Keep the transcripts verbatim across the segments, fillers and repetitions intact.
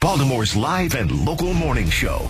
Baltimore's live and local morning show.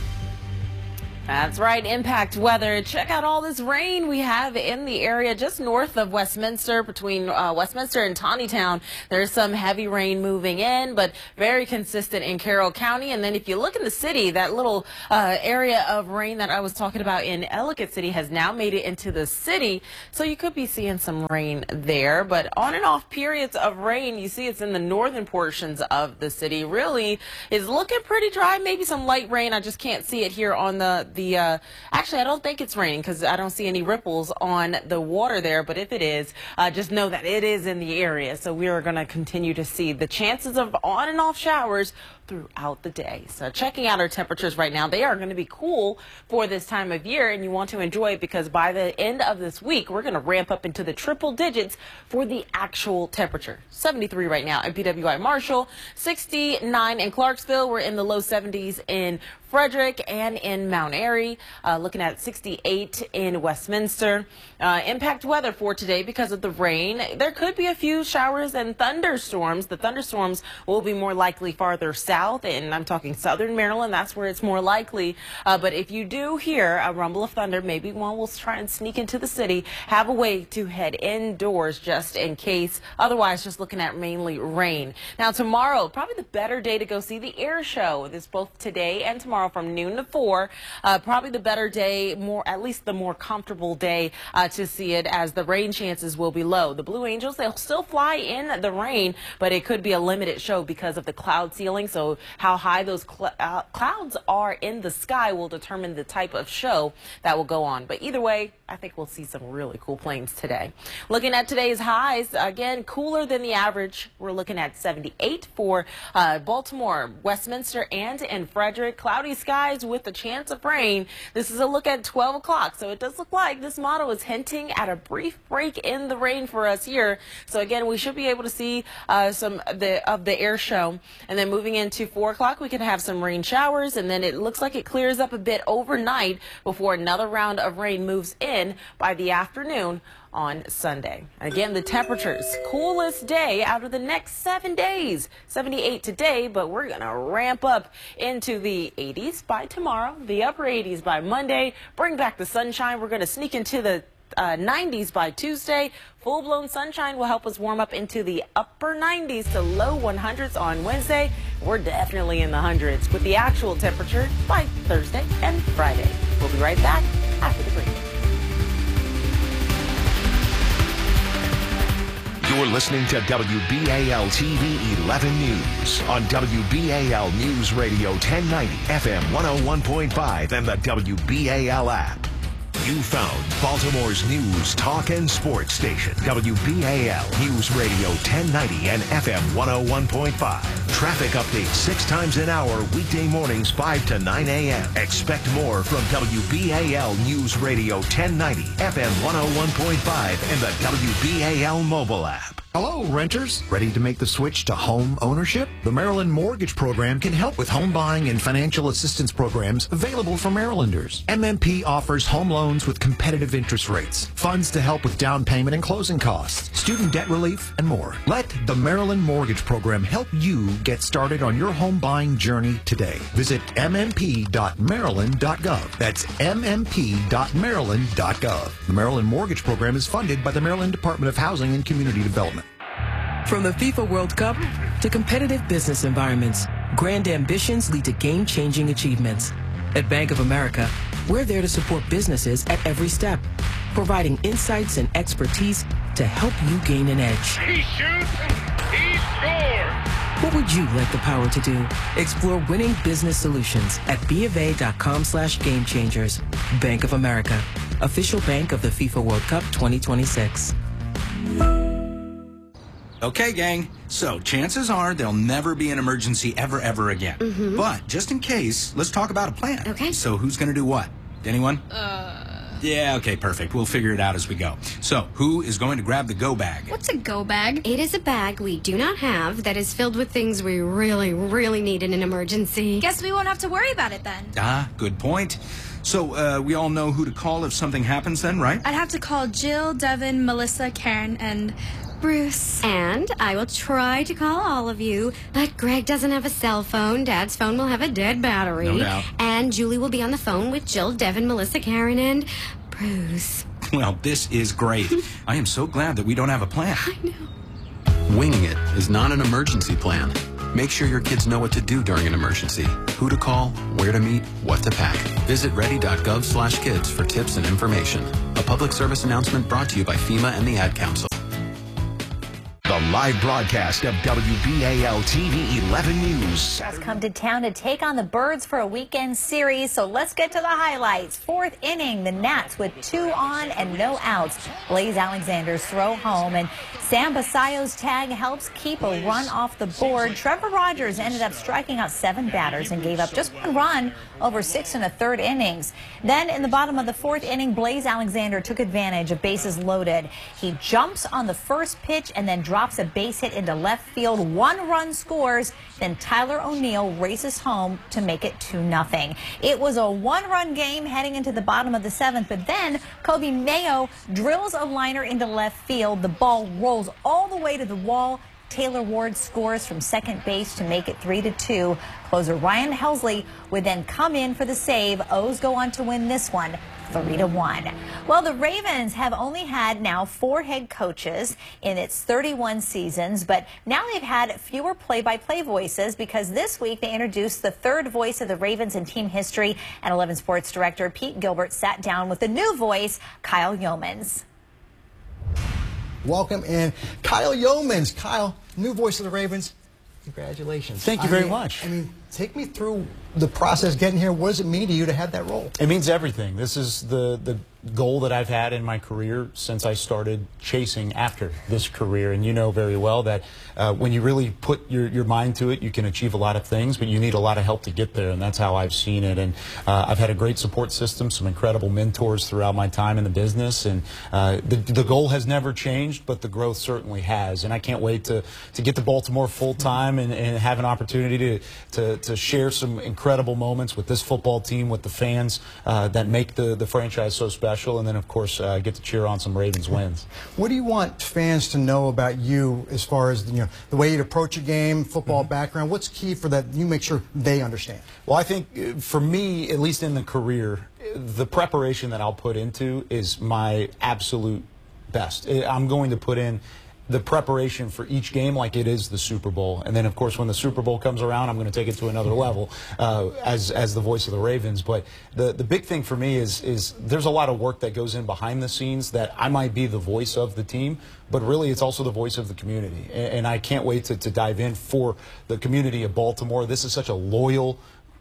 That's right, Impact Weather. Check out all this rain we have in the area just north of Westminster, between uh, Westminster and Taneytown. There's some heavy rain moving in, but very consistent in Carroll County. And then if you look in the city, that little uh, area of rain that I was talking about in Ellicott City has now made it into the city. So you could be seeing some rain there, but on and off periods of rain. You see it's in the northern portions of the city. Really is looking pretty dry, maybe some light rain. I just can't see it here on the The uh, actually, I don't think it's raining because I don't see any ripples on the water there. But if it is, uh, just know that it is in the area. So we are going to continue to see the chances of on and off showers throughout the day. So checking out our temperatures right now, they are going to be cool for this time of year, and you want to enjoy it because by the end of this week, we're going to ramp up into the triple digits for the actual temperature. seventy-three right now in P W I Marshall, sixty-nine in Clarksville. We're in the low seventies in Frederick and in Mount Airy, uh, looking at sixty-eight in Westminster. Uh, impact weather for today because of the rain. There could be a few showers and thunderstorms. The thunderstorms will be more likely farther south, and I'm talking southern Maryland. That's where it's more likely. Uh, but if you do hear a rumble of thunder, maybe one will try and sneak into the city. Have a way to head indoors just in case. Otherwise, just looking at mainly rain. Now, tomorrow, probably the better day to go see the air show. This both today and tomorrow from noon to four. Uh, probably the better day, more at least the more comfortable day uh, to see it, as the rain chances will be low. The Blue Angels, they'll still fly in the rain, but it could be a limited show because of the cloud ceiling. So how high those cl uh, clouds are in the sky will determine the type of show that will go on. But either way, I think we'll see some really cool planes today. Looking at today's highs, again, cooler than the average. We're looking at seventy-eight for uh, Baltimore, Westminster, and in Frederick. Cloudy skies with a chance of rain. This is a look at twelve o'clock, so it does look like this model is hinting at a brief break in the rain for us here. So again, we should be able to see uh, some of the, of the air show. And then moving into four o'clock, we can have some rain showers, and then it looks like it clears up a bit overnight before another round of rain moves in by the afternoon on Sunday. Again, the temperatures, coolest day out of the next seven days. seventy-eight today, but we're going to ramp up into the eighties by tomorrow, the upper eighties by Monday, bring back the sunshine. We're going to sneak into the uh, nineties by Tuesday. Full-blown sunshine will help us warm up into the upper nineties to low hundreds on Wednesday. We're definitely in the hundreds with the actual temperature by Thursday and Friday. We'll be right back after the break. You're listening to W B A L T V eleven News on W B A L News Radio ten ninety F M one oh one point five and the W B A L app. You found Baltimore's news, talk, and sports station. W B A L News Radio ten ninety and F M one oh one point five. Traffic updates six times an hour, weekday mornings five to nine a m Expect more from W B A L News Radio ten ninety, F M one oh one point five, and the W B A L mobile app. Hello, renters. Ready to make the switch to home ownership? The Maryland Mortgage Program can help with home buying and financial assistance programs available for Marylanders. M M P offers home loans with competitive interest rates, funds to help with down payment and closing costs, student debt relief, and more. Let the Maryland Mortgage Program help you get started on your home buying journey today. Visit m m p dot maryland dot gov. That's m m p dot maryland dot gov. The Maryland Mortgage Program is funded by the Maryland Department of Housing and Community Development. From the FIFA World Cup to competitive business environments, grand ambitions lead to game-changing achievements. At Bank of America, we're there to support businesses at every step, providing insights and expertise to help you gain an edge. He shoots, he scores! What would you like the power to do? Explore winning business solutions at bofa.com slash game changers. Bank of America, official bank of the FIFA World Cup twenty twenty-six. Okay, gang, so chances are there'll never be an emergency ever, ever again. Mm-hmm. But just in case, let's talk about a plan. Okay. So who's going to do what? Anyone? Uh... Yeah, okay, perfect. We'll figure it out as we go. So, who is going to grab the go bag? What's a go bag? It is a bag we do not have that is filled with things we really, really need in an emergency. Guess we won't have to worry about it then. Ah, good point. So, uh, we all know who to call if something happens then, right? I'd have to call Jill, Devin, Melissa, Karen, and Bruce. And I will try to call all of you, but Greg doesn't have a cell phone. Dad's phone will have a dead battery. No doubt. And Julie will be on the phone with Jill, Devin, Melissa, Karen, and Bruce. Well, this is great. I am so glad that we don't have a plan. I know. Winging it is not an emergency plan. Make sure your kids know what to do during an emergency, who to call, where to meet, what to pack. Visit ready dot gov slash kids for tips and information. A public service announcement brought to you by FEMA and the Ad Council. The live broadcast of W B A L T V eleven News. Has come to town to take on the Birds for a weekend series, so let's get to the highlights. Fourth inning, the Nats with two on and no outs. Blaze Alexander's throw home, and Sam Basayo's tag helps keep a run off the board. Trevor Rogers ended up striking out seven batters and gave up just one run over six and a third innings. Then in the bottom of the fourth inning, Blaze Alexander took advantage of bases loaded. He jumps on the first pitch and then drops a base hit into left field. One run scores. Then Tyler O'Neill races home to make it two nothing. It was a one-run game heading into the bottom of the seventh, but then Kobe Mayo drills a liner into left field. The ball rolls all the way to the wall. Taylor Ward scores from second base to make it three to two. Closer Ryan Helsley would then come in for the save. O's go on to win this one three to one. Well, the Ravens have only had now four head coaches in its thirty-one seasons, but now they've had fewer play-by-play voices because this week they introduced the third voice of the Ravens in team history, and eleven Sports director Pete Gilbert sat down with the new voice, Kyle Yeomans. Welcome in Kyle Yeomans. Kyle, new voice of the Ravens. Congratulations. Thank you I very mean, much. I mean, take me through the process getting here. What does it mean to you to have that role? It means everything. This is the, the goal that I've had in my career since I started chasing after this career. And you know very well that uh, when you really put your, your mind to it, you can achieve a lot of things, but you need a lot of help to get there. And that's how I've seen it. And uh, I've had a great support system, some incredible mentors throughout my time in the business. And uh, the, the goal has never changed, but the growth certainly has. And I can't wait to, to get to Baltimore full time and, and have an opportunity to, to, to share some incredible moments with this football team, with the fans uh, that make the, the franchise so special, and then, of course, uh, get to cheer on some Ravens wins. What do you want fans to know about you as far as you know the way you approach a game, football mm-hmm. background? What's key for that you make sure they understand? Well, I think uh, for me, at least in the career, the preparation that I'll put into is my absolute best. I'm going to put in the preparation for each game like it is the Super Bowl. And then, of course, when the Super Bowl comes around, I'm going to take it to another level uh, as as the voice of the Ravens. But the, the big thing for me is, is there's a lot of work that goes in behind the scenes that I might be the voice of the team, but really it's also the voice of the community. And, and I can't wait to, to dive in for the community of Baltimore. This is such a loyal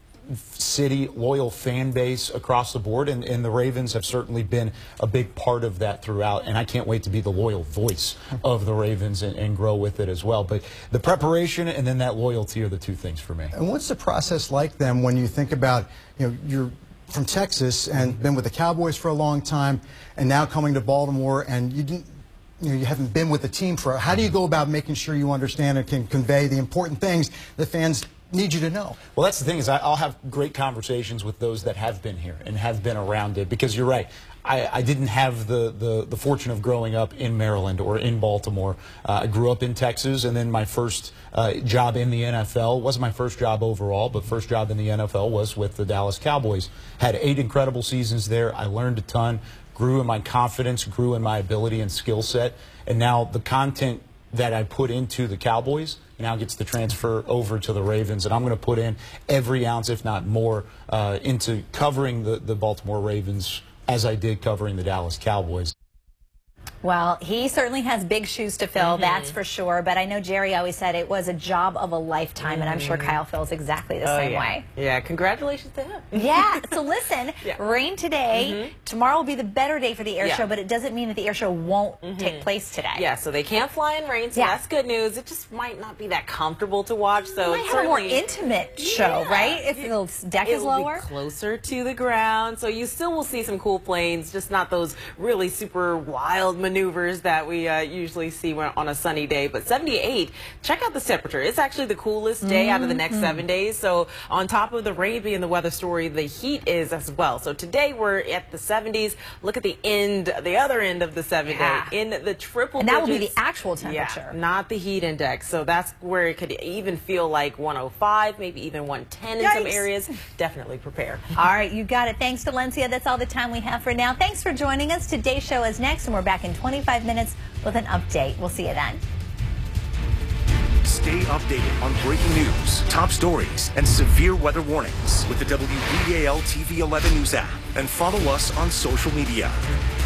city, loyal fan base across the board, and, and the Ravens have certainly been a big part of that throughout, and I can't wait to be the loyal voice of the Ravens and, and grow with it as well. But the preparation and then that loyalty are the two things for me. And what's the process like then when you think about, you know, you're from Texas and been with the Cowboys for a long time and now coming to Baltimore and you didn't You know, you haven't been with the team for, how do you go about making sure you understand and can convey the important things that fans need you to know? Well, that's the thing is I, I'll have great conversations with those that have been here and have been around it, because you're right. I, I didn't have the, the, the fortune of growing up in Maryland or in Baltimore. Uh, I grew up in Texas, and then my first uh, job in the N F L wasn't my first job overall, but first job in the N F L was with the Dallas Cowboys. Had eight incredible seasons there. I learned a ton, grew in my confidence, grew in my ability and skill set, and now the content that I put into the Cowboys now gets to transfer over to the Ravens, and I'm going to put in every ounce, if not more, uh, into covering the, the Baltimore Ravens as I did covering the Dallas Cowboys. Well, he certainly has big shoes to fill, Mm-hmm. that's for sure. But I know Jerry always said it was a job of a lifetime, mm-hmm. and I'm sure Kyle feels exactly the oh, same yeah. way. Yeah, congratulations to him. Yeah, so listen, yeah. rain today. Mm-hmm. Tomorrow will be the better day for the air yeah. show, but it doesn't mean that the air show won't mm-hmm. take place today. Yeah, so they can't fly in rain, so yeah. that's good news. It just might not be that comfortable to watch. So it might it's have a more intimate show, yeah. right? If the deck it is lower. Will be closer to the ground, so you still will see some cool planes, just not those really super wild maneuvers that we uh, usually see when, on a sunny day. But seventy-eight, check out the temperature. It's actually the coolest day mm-hmm. out of the next seven days. So on top of the rain being the weather story, the heat is as well. So today we're at the seventies. Look at the end, the other end of the seven yeah. day in the triple and that digits. will be the actual temperature. Yeah, not the heat index. So that's where it could even feel like one oh five, maybe even one ten in Yikes. some areas. Definitely prepare. All right, you got it. Thanks, Valencia. That's all the time we have for now. Thanks for joining us. Today's show is next, and we're back in twenty-five minutes with an update. We'll see you then. Stay updated on breaking news, top stories, and severe weather warnings with the W B A L T V eleven News app, and follow us on social media.